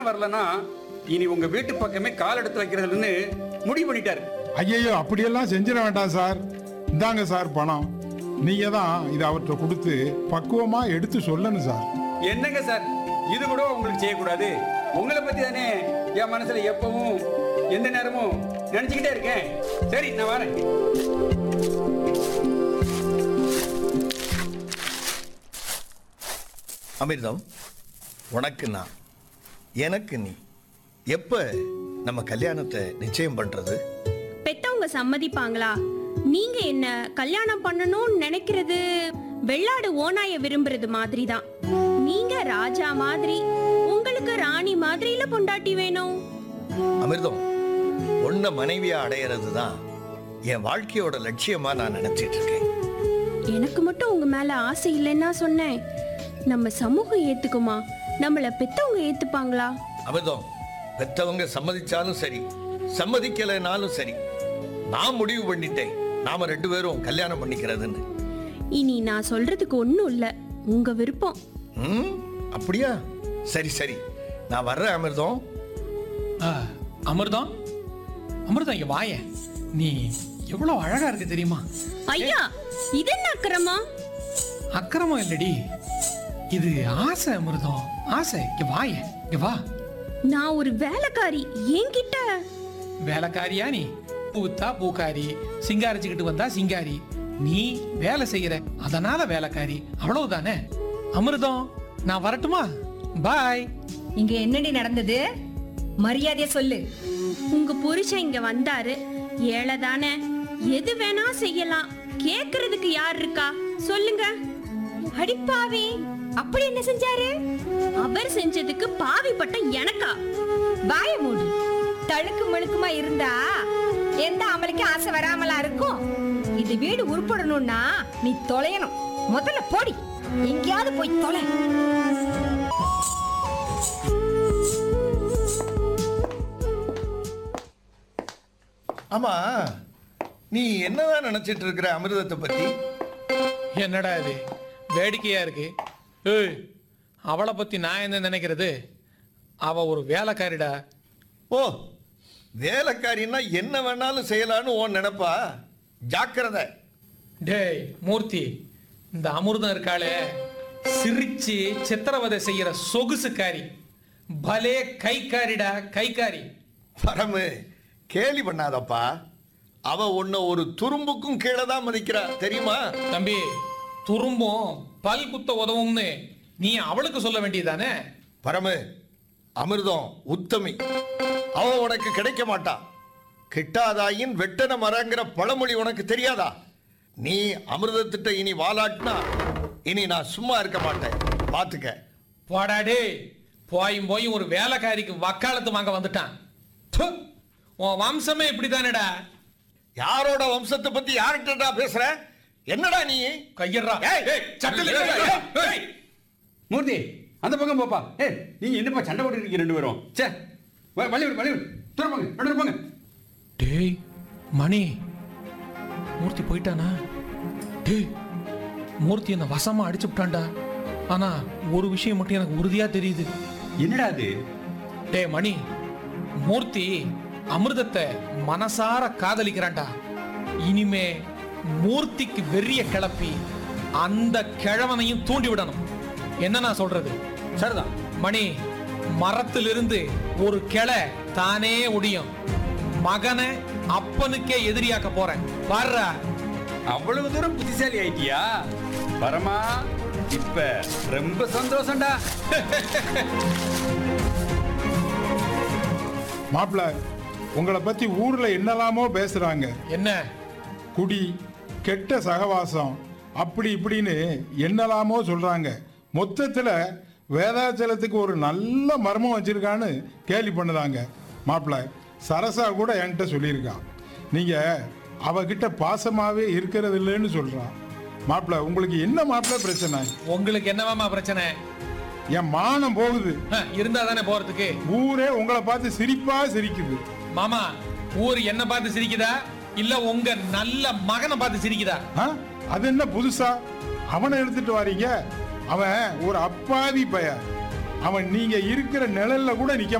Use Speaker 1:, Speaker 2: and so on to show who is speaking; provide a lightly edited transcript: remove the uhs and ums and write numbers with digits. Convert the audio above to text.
Speaker 1: வரலன்னா இனி உங்க வீட்டு பக்கமே கால் எடுத்து வைக்கிறதுன்னு முடிவு பண்ணிட்டாரு.
Speaker 2: ஐயோ அப்படியெல்லாம் செஞ்சிட வேண்டாம் சார். இந்தாங்க சார் பணம். நீங்க தான் இதை அவர்கிட்ட கொடுத்து பக்குவமா எடுத்து சொல்லணும் சார்.
Speaker 1: என்னங்க சார் இது கூட உங்களுக்கு செய்யக்கூடாது? உங்களை பத்தி தானே என் மனசுல எப்பவும் எந்த நேரமும் நினைச்சுக்கிட்டே இருக்கேன். சரி நான் வரேன்.
Speaker 3: அமிர்தம், உனக்கு நான், எனக்கு நீ. எப்ப நம்ம கல்யாணத்தை நிச்சயம் பண்றது?
Speaker 4: பெத்தவங்க சம்மதிப்பாங்களா? நீங்க என்ன கல்யாணம் பண்ணணும்னு நினைக்கிறது வெள்ளாடு ஓநாய விரும்புறது மாதிரி தான். நீங்க ராஜா மாதிரி, உங்களுக்கு ராணி மாதிரில பொண்டாட்டி வேணும்.
Speaker 3: அமிர்தம், உன்னை மனைவியா அடையிறது தான் என் வாழ்க்கையோட லட்சியமா நான் நினைச்சிட்டு இருக்கேன்.
Speaker 4: எனக்கு மட்டும் உங்க மேல ஆசை இல்லைன்னா சொன்னேன். நம்ம சமூகம் ஏத்துக்குமா? நம்மள பெத்தவங்க ஏத்துப்பாங்களா?
Speaker 3: அமிர்தம், பெத்தவங்க சம்மதிச்சாலும் சரி, சம்மதிக்கலைனாலும் சரி, நான் முடிவு பண்ணிட்டேன். நாம 2 பேரும் கல்யாணம் பண்ணிக்கிறதுன்னு.
Speaker 4: இனி நான் சொல்றதுக்கு ஒண்ணும் இல்ல, உங்க விருப்பம்.
Speaker 3: அப்படியா? சரி சரி, நான் வர்றேன் அமிர்தம்.
Speaker 5: அமிர்தம், அமிர்தம் இங்க வாய. நீ எவ்வளவு அழகா இருக்கு தெரியுமா?
Speaker 4: ஐயா, இது என்ன அக்கிரமா?
Speaker 5: அக்கிரமம் இல்லடி, இது ஆசை அமிர்தம், ஆசை. இங்க வாய, இங்க வா.
Speaker 4: நான் ஒரு வேலைக்காரி, என்கிட்ட
Speaker 5: வேலைக்காரியா நீ? பூத்தா பூக்காரி, சிங்காரிச்சுக்கிட்டு வந்தா சிங்காரி. நீ வேலை செய்யற, அதனால வேலைக்காரி, அவ்வளவுதானே. அமிர்தம், நான் வரட்டுமா? பாய்.
Speaker 6: இங்க என்னடி நடந்தது? மரியாதையா சொல்லு.
Speaker 4: உங்க புருஷன் இங்க வந்தாரு, ஏழை தானே, எது வேணா செய்யலாம். கேக்குறதுக்கு யார் இருக்கா சொல்லுங்க?
Speaker 6: அடிப்பாவி, அப்படி என்ன செஞ்சாரு?
Speaker 4: அவர் செஞ்சதுக்கு பாவி பட்டம் எனக்கா?
Speaker 6: வாய மூடு. தழுக்கு மழுக்குமா இருந்தா எந்த அமலுக்கு ஆசை வராமலா இருக்கும்? இது வீடு உருப்படணும்னா நீ தொலையணும். முதல்ல போடி, எங்கேயாவது போய் தொலை.
Speaker 3: ஆமா, நீ என்னதான் நினைச்சிட்டு இருக்கிற அமிர்தத்தை பத்தி?
Speaker 5: என்னடா இது வேடிக்கையா இருக்கு? ஏய், அவளை பத்தி நான் என்ன நினைக்கிறது? அவ ஒரு வேலைக்காரிடா.
Speaker 3: ஓ, வேலைக்காரின்னா என்ன வேணாலும் செய்யலான்னு உன் நினைப்பா? ஜாக்கிரதை.
Speaker 5: டேய் மூர்த்தி, இந்த அமிர்தம் இருக்காளே, சிரிச்சு சித்திரவதை செய்யற சொகுசுக்காரி, பலே கைக்காரிடா, கைக்காரி.
Speaker 3: பரமு, கேலி பண்ணாதப்பா. அவ உன்னை ஒரு துரும்புக்கும் கீழே தான் மதிக்கிறா, தெரியுமா?
Speaker 5: தம்பி, துரும்பும் பல் குத்த உதவும்னு நீ அவளுக்கு சொல்ல வேண்டியதானே?
Speaker 3: பரமு, அமிர்தம் உத்தமி. அவ உனக்கு கிடைக்க மாட்டா. கிட்டாதாயின் வெட்டன மரங்கிற பழமொழி உனக்கு தெரியாதா? நீ அமிர்தத்திட்ட இனி வாலாட்டினா இனி நான் சும்மா இருக்க மாட்டேன், பாத்துக்க.
Speaker 5: போடாடே, போயும் ஒரு வேலைக்காரிக்கு வக்காலத்து வாங்க வந்துட்டான். ப்பு, உன் வம்சமே இப்படிதானடா.
Speaker 3: யாரோட வம்சத்தை பத்தி யார்கிட்டடா பேசுற? என்னடா நீ?
Speaker 5: கையறா.
Speaker 1: மூர்த்தி அந்த பக்கம் போப்பா. நீங்க என்னப்பா சண்டை போட்டு இருக்கீங்க 2 பேரும்? சே, வழிவிடு தூரம் போங்க, 2 பேரும் போங்க.
Speaker 5: டேய் மணி, மூர்த்தி போயிட்டானா? டேய், மூர்த்தி என்ன வசமா அடிச்சு விட்டான்டா. ஆனா ஒரு விஷயம் மட்டும் எனக்கு உறுதியா தெரியுது.
Speaker 1: என்னடா அது?
Speaker 5: டேய் மணி, மூர்த்தி அமிர்தத்தை மனசார காதலிக்கிறான்டா. இனிமே மூர்த்திக்கு வெறிய கிளப்பி அந்த கிழவனையும் தூண்டி விடணும். என்ன நான் சொல்றது?
Speaker 1: சரிதான்
Speaker 5: மணி, மரத்திலிருந்து ஒரு கிளை தானே ஒடியும். மகனை அப்பனுக்கே எதிரியாக்க போறேன் பாருடா.
Speaker 1: அவ்வளவு தூரம் புத்திசாலி ஆயிட்டியா பரமா? இப்ப ரொம்ப சந்தோஷம்டா.
Speaker 2: மாப்பிள்ள, உங்களை பத்தி ஊர்ல என்னலாமோ பேசுறாங்க.
Speaker 5: என்ன?
Speaker 2: குடி, கெட்ட சகவாசம், அப்படி இப்படின்னு என்னலாமோ சொல்றாங்க. மொத்தத்துல வேதாச்சலத்துக்கு ஒரு நல்ல மர்மம் வச்சிருக்கான்னு கேலி பண்ணுதாங்க. மாப்பிள்ள, சரசா கூட என்கிட்ட சொல்லியிருக்கான், நீங்க அவகிட்ட பாசமாவே இருக்கிறது இல்லைன்னு சொல்றான். மாப்பிள்ள, உங்களுக்கு என்ன மாப்பிள்ள பிரச்சனை?
Speaker 5: உங்களுக்கு என்னவாமா பிரச்சனை?
Speaker 2: என் மானம் போகுது.
Speaker 5: இருந்தா தானே போறதுக்கு.
Speaker 2: ஊரே உங்களை பார்த்து சிரிப்பா சிரிக்குது.
Speaker 5: மாமா, ஊர் என்ன பார்த்து சிரிக்குதா இல்ல உங்க நல்ல மகனை பார்த்து சிரிக்குதா?
Speaker 2: அது என்ன புதுசா அவனை எடுத்துட்டு வாரீங்க? அவன் ஒரு அப்பாவி பையன். அவன் நீங்க இருக்கிற நிழல்ல கூட நிக்க